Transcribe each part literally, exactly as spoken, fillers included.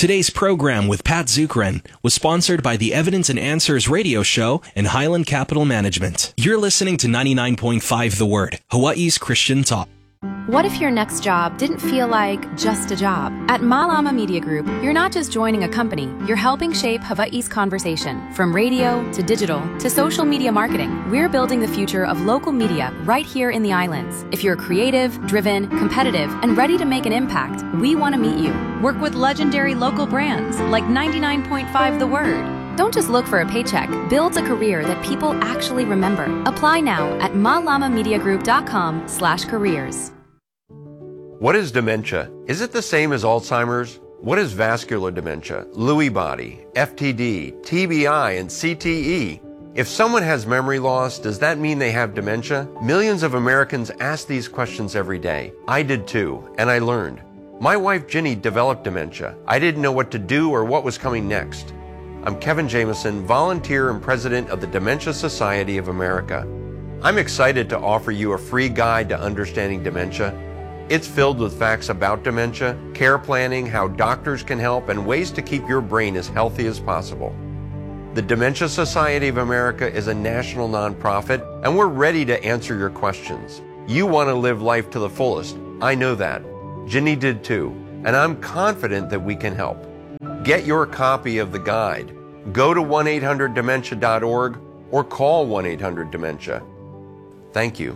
Today's program with Pat Zukeran was sponsored by the Evidence and Answers radio show and Highland Capital Management. You're listening to ninety-nine point five The Word, Hawaii's Christian talk. What if your next job didn't feel like just a job? At Malama Media Group, you're not just joining a company, you're helping shape Hawaii's conversation. From radio to digital to social media marketing, we're building the future of local media right here in the islands. If you're creative, driven, competitive, and ready to make an impact, we want to meet you. Work with legendary local brands like ninety-nine point five The Word. Don't just look for a paycheck. Build a career that people actually remember. Apply now at malamamediagroup.com slash careers. What is dementia? Is it the same as Alzheimer's? What is vascular dementia, Lewy body, F T D, T B I, and C T E? If someone has memory loss, does that mean they have dementia? Millions of Americans ask these questions every day. I did too, and I learned. My wife Ginny developed dementia. I didn't know what to do or what was coming next. I'm Kevin Jameson, volunteer and president of the Dementia Society of America. I'm excited to offer you a free guide to understanding dementia. It's filled with facts about dementia, care planning, how doctors can help, and ways to keep your brain as healthy as possible. The Dementia Society of America is a national nonprofit, and we're ready to answer your questions. You want to live life to the fullest. I know that. Ginny did too, and I'm confident that we can help. Get your copy of the guide. Go to one eight hundred dementia dot org or call one eight hundred dementia. Thank you.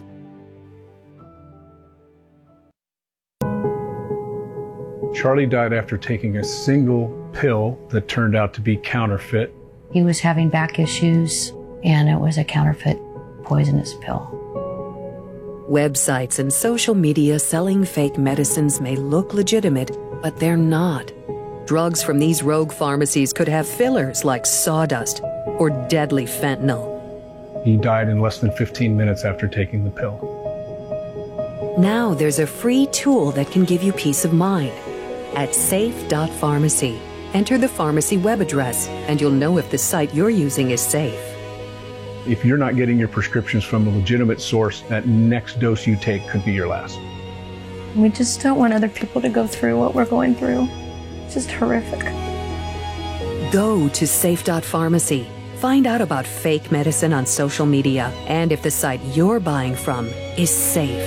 Charlie died after taking a single pill that turned out to be counterfeit. He was having back issues, and it was a counterfeit poisonous pill. Websites and social media selling fake medicines may look legitimate, but they're not. Drugs from these rogue pharmacies could have fillers like sawdust or deadly fentanyl. He died in less than fifteen minutes after taking the pill. Now there's a free tool that can give you peace of mind. At safe dot pharmacy, enter the pharmacy web address and you'll know if the site you're using is safe. If you're not getting your prescriptions from a legitimate source, that next dose you take could be your last. We just don't want other people to go through what we're going through. It's just horrific. Go to safe dot pharmacy. Find out about fake medicine on social media and if the site you're buying from is safe.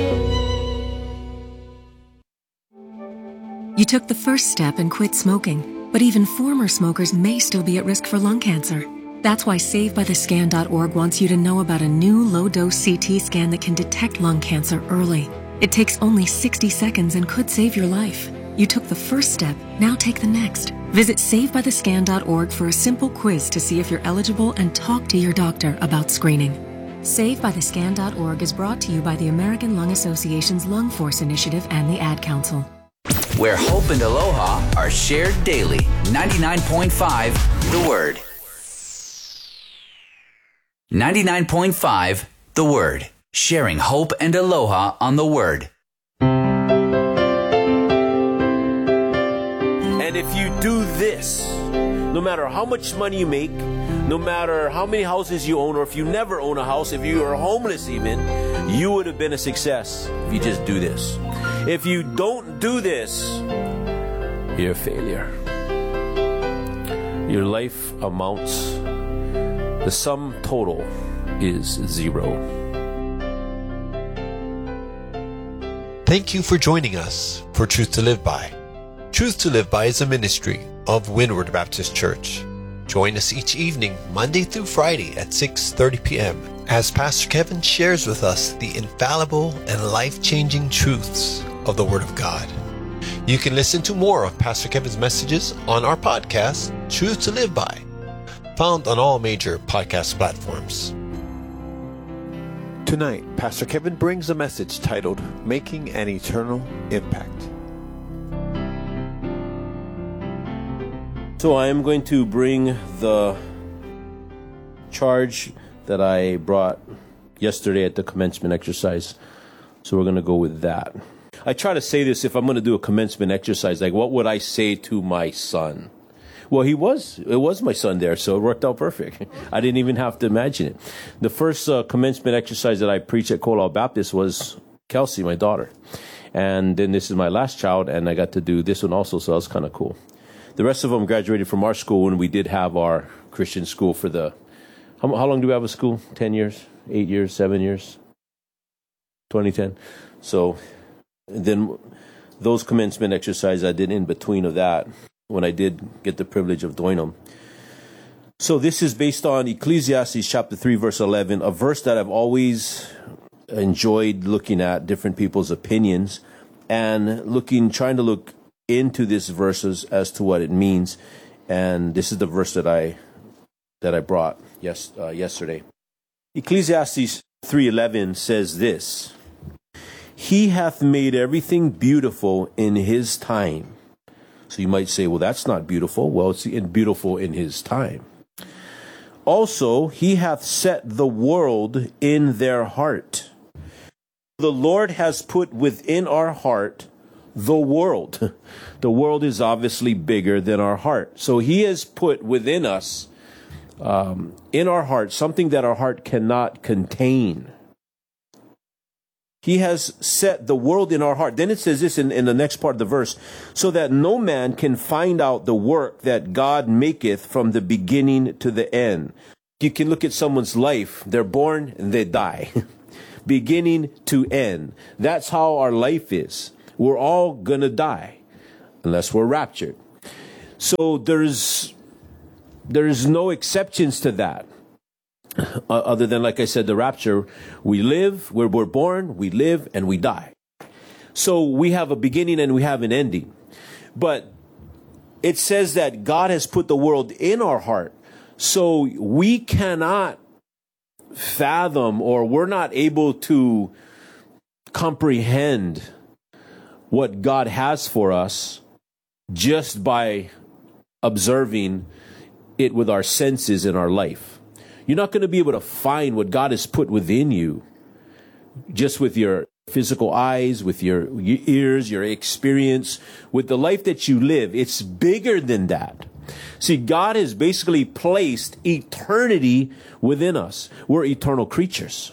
You took the first step and quit smoking, but even former smokers may still be at risk for lung cancer. That's why save by the scan dot org wants you to know about a new low-dose C T scan that can detect lung cancer early. It takes only sixty seconds and could save your life. You took the first step, now take the next. Visit save by the scan dot org for a simple quiz to see if you're eligible and talk to your doctor about screening. save by the scan dot org is brought to you by the American Lung Association's Lung Force Initiative and the Ad Council. Where hope and aloha are shared daily. ninety-nine point five The Word. ninety-nine point five The Word. Sharing hope and aloha on The Word. And if you do this, no matter how much money you make, no matter how many houses you own, or if you never own a house, if you are homeless even, you would have been a success if you just do this. If you don't do this, you're a failure. Your life amounts, the sum total is zero. Thank you for joining us for Truth to Live By. Truth to Live By is a ministry of Windward Baptist Church. Join us each evening, Monday through Friday at six thirty p.m. as Pastor Kevin shares with us the infallible and life-changing truths of the Word of God. You can listen to more of Pastor Kevin's messages on our podcast, Truth to Live By, found on all major podcast platforms. Tonight, Pastor Kevin brings a message titled, Making an Eternal Impact. So I am going to bring the charge that I brought yesterday at the commencement exercise. So we're going to go with that. I try to say this if I'm going to do a commencement exercise, like what would I say to my son? Well, he was, it was my son there, so it worked out perfect. I didn't even have to imagine it. The first uh, commencement exercise that I preached at Kolau Baptist was Kelsey, my daughter. And then this is my last child, and I got to do this one also, so that was kind of cool. The rest of them graduated from our school when we did have our Christian school for the, how, how long do we have a school? ten years, eight years, seven years? twenty ten. So then those commencement exercises I did in between of that when I did get the privilege of doing them. So this is based on Ecclesiastes chapter three, verse eleven, a verse that I've always enjoyed looking at different people's opinions and looking, trying to look into this verses as to what it means. And this is the verse that I that I brought yes uh, yesterday. Ecclesiastes three eleven says this: He hath made everything beautiful in his time. So you might say, well, that's not beautiful. Well, it's beautiful in his time. Also, he hath set the world in their heart. The Lord has put within our heart the world. The world is obviously bigger than our heart. So he has put within us, um, in our heart, something that our heart cannot contain. He has set the world in our heart. Then it says this in, in the next part of the verse, so that no man can find out the work that God maketh from the beginning to the end. You can look at someone's life. They're born and they die. Beginning to end. That's how our life is. We're all going to die unless we're raptured. So there's, there's no exceptions to that. Uh, other than, like I said, the rapture, we live, where we're born, we live, and we die. So we have a beginning and we have an ending. But it says that God has put the world in our heart. So we cannot fathom, or we're not able to comprehend what God has for us just by observing it with our senses in our life. You're not going to be able to find what God has put within you just with your physical eyes, with your ears, your experience, with the life that you live. It's bigger than that. See, God has basically placed eternity within us. We're eternal creatures.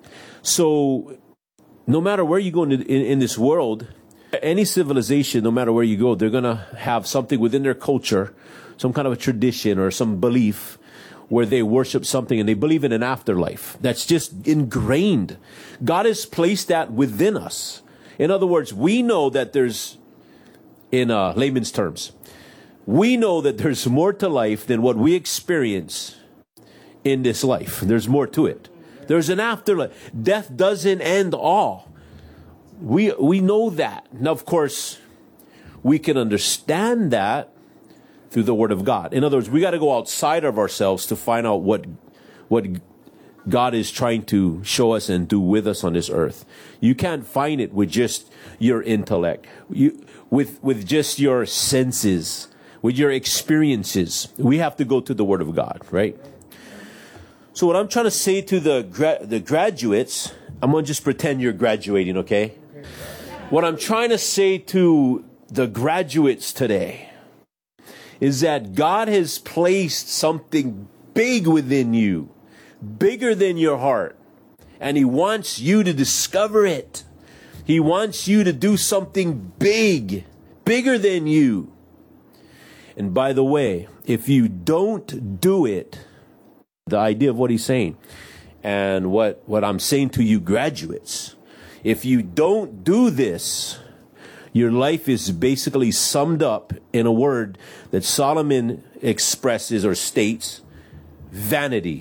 So no matter where you go in, in, in this world, any civilization, no matter where you go, they're going to have something within their culture, some kind of a tradition or some belief where they worship something and they believe in an afterlife. That's just ingrained. God has placed that within us. In other words, we know that there's, in uh, layman's terms, we know that there's more to life than what we experience in this life. There's more to it. There's an afterlife. Death doesn't end all. We, we know that. Now, of course, we can understand that through the Word of God. In other words, we got to go outside of ourselves to find out what what God is trying to show us and do with us on this earth. You can't find it with just your intellect, you, with with just your senses, with your experiences. We have to go to the Word of God, right? So what I'm trying to say to the gra- the graduates, I'm going to just pretend you're graduating, okay? What I'm trying to say to the graduates today is that God has placed something big within you, bigger than your heart. And He wants you to discover it. He wants you to do something big, bigger than you. And by the way, if you don't do it, the idea of what He's saying, and what, what I'm saying to you graduates, if you don't do this, your life is basically summed up in a word that Solomon expresses or states: vanity.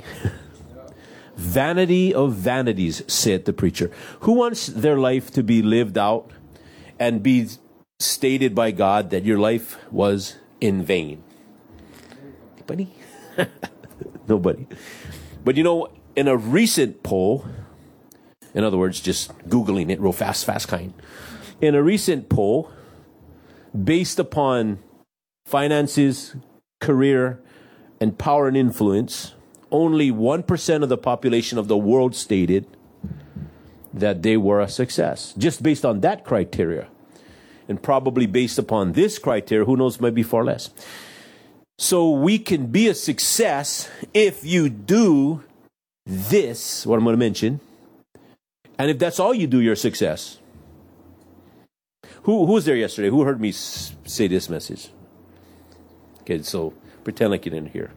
Vanity of vanities, saith the preacher. Who wants their life to be lived out and be stated by God that your life was in vain? Anybody? Nobody. But you know, in a recent poll, in other words, just Googling it real fast, fast kind. In a recent poll, based upon finances, career, and power and influence, only one percent of the population of the world stated that they were a success. Just based on that criteria. And probably based upon this criteria, who knows, maybe far less. So we can be a success if you do this, what I'm going to mention. And if that's all you do, you're a success. Who, who was there yesterday? Who heard me say this message? Okay, so pretend like you didn't hear.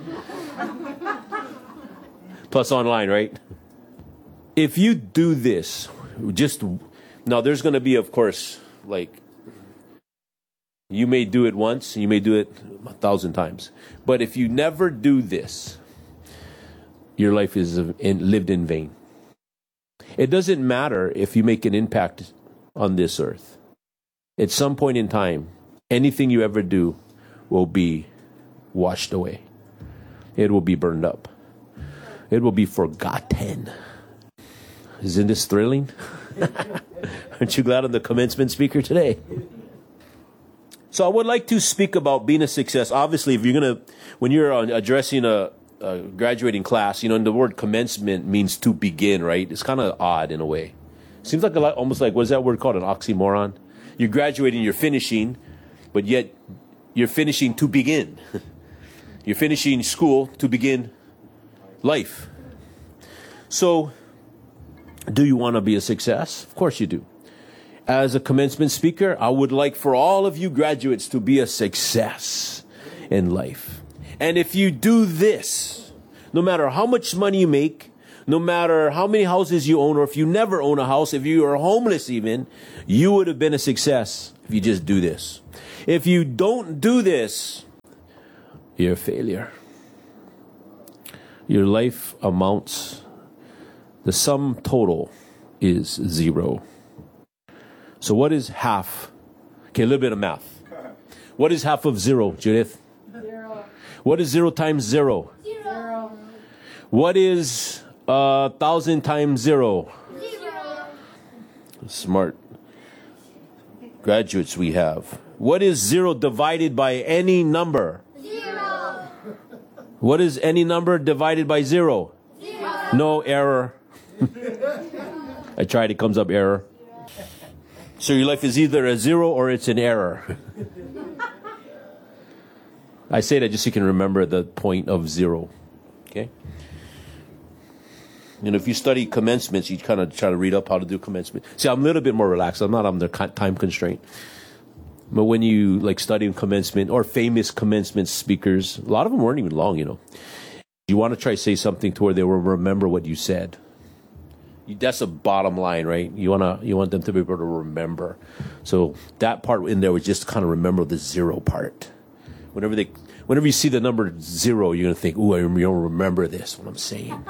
Plus online, right? If you do this, just, now there's going to be, of course, like, you may do it once, you may do it a thousand times. But if you never do this, your life is in, lived in vain. It doesn't matter if you make an impact on this earth. At some point in time, anything you ever do will be washed away. It will be burned up. It will be forgotten. Isn't this thrilling? Aren't you glad I'm the commencement speaker today? So I would like to speak about being a success. Obviously, if you're going to, when you're addressing a, a graduating class, you know, and the word commencement means to begin, right? It's kind of odd in a way. Seems like a lot, almost like, what is that word called? An oxymoron? You're graduating, you're finishing, but yet you're finishing to begin. You're finishing school to begin life. So, do you want to be a success? Of course you do. As a commencement speaker, I would like for all of you graduates to be a success in life. And if you do this, no matter how much money you make, no matter how many houses you own, or if you never own a house, if you are homeless even, you would have been a success if you just do this. If you don't do this, you're a failure. Your life amounts, the sum total is zero. So what is half? Okay, a little bit of math. What is half of zero, Judith? Zero. What is zero times zero? Zero. What is a uh, thousand times zero? Zero. Smart graduates we have. What is zero divided by any number? Zero. What is any number divided by zero? Zero. No error. I tried, it comes up error. So your life is either a zero or it's an error. I say that just so you can remember the point of zero. Okay? You know, if you study commencements, you kind of try to read up how to do commencement. See, I'm a little bit more relaxed. I'm not under time constraint. But when you like study commencement or famous commencement speakers, a lot of them weren't even long, you know. You want to try to say something to where they will remember what you said. That's a bottom line, right? You wanna you want them to be able to remember. So that part in there was just kind of remember the zero part. Whenever they, whenever you see the number zero, you're gonna think, "Ooh, I don't remember this." What I'm saying.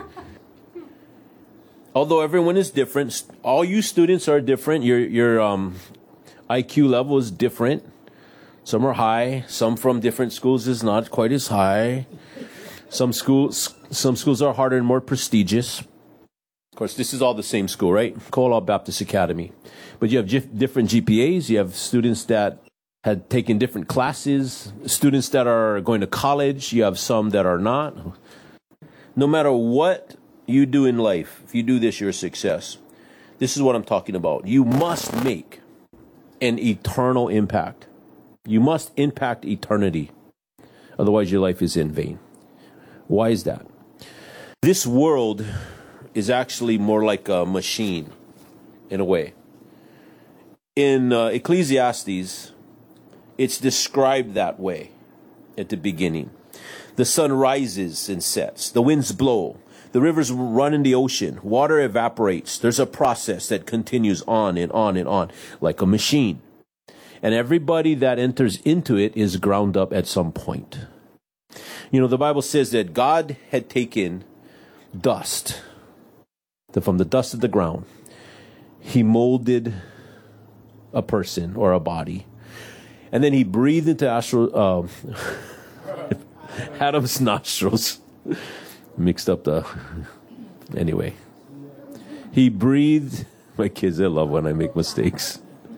Although everyone is different, all you students are different. Your your um, I Q level is different. Some are high. Some from different schools is not quite as high. Some schools some schools are harder and more prestigious. Of course, this is all the same school, right? Coal Baptist Academy. But you have g- different G P As. You have students that had taken different classes, students that are going to college. You have some that are not. No matter what you do in life, if you do this, you're a success. This is what I'm talking about. You must make an eternal impact. You must impact eternity. Otherwise, your life is in vain. Why is that? This world is actually more like a machine, in a way. In uh, Ecclesiastes, it's described that way at the beginning. The sun rises and sets. The winds blow. The rivers run in the ocean. Water evaporates. There's a process that continues on and on and on, like a machine. And everybody that enters into it is ground up at some point. You know, the Bible says that God had taken dust, from the dust of the ground. He molded a person or a body. And then he breathed into astral, uh, Adam's nostrils. Mixed up the... Anyway. He breathed... My kids, they love when I make mistakes.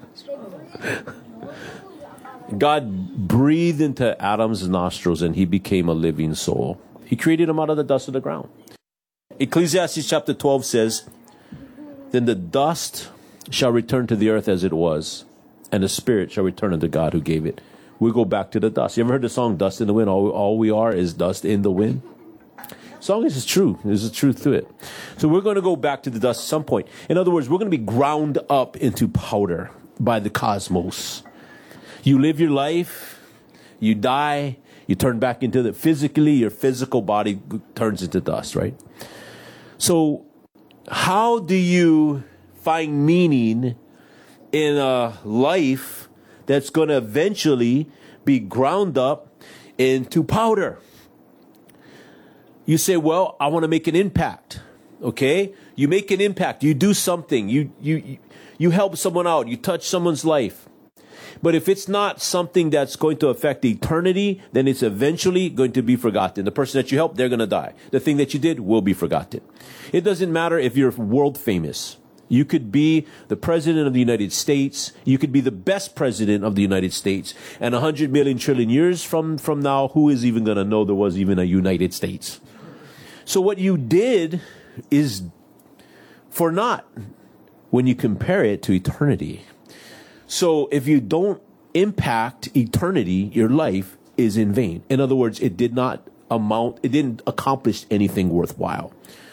God breathed into Adam's nostrils and he became a living soul. He created him out of the dust of the ground. Ecclesiastes chapter twelve says, "Then the dust shall return to the earth as it was, and the spirit shall return unto God who gave it." We go back to the dust. You ever heard the song "Dust in the Wind"? All, all we are is dust in the wind. The song is true. There's a truth to it. So we're going to go back to the dust at some point. In other words, we're going to be ground up into powder by the cosmos. You live your life, you die, You turn back into the, physically, your physical body turns into dust, right? So how do you find meaning in a life that's going to eventually be ground up into powder? You say, well, I want to make an impact. Okay? You make an impact. You do something. You, you, you help someone out. You touch someone's life. But if it's not something that's going to affect eternity, then it's eventually going to be forgotten. The person that you helped, they're going to die. The thing that you did will be forgotten. It doesn't matter if you're world famous. You could be the president of the United States. You could be the best president of the United States. And a hundred million trillion years from, from now, who is even going to know there was even a United States? So what you did is for naught when you compare it to eternity. So if you don't impact eternity, your life is in vain. In other words, it did not amount, it didn't accomplish anything worthwhile.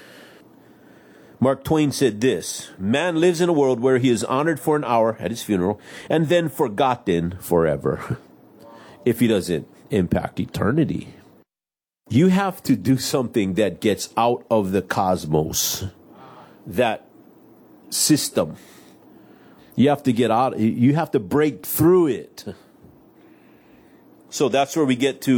Mark Twain said this: man lives in a world where he is honored for an hour at his funeral and then forgotten forever if he doesn't impact eternity. You have to do something that gets out of the cosmos, that system. You have to get out, you have to break through it. So that's where we get to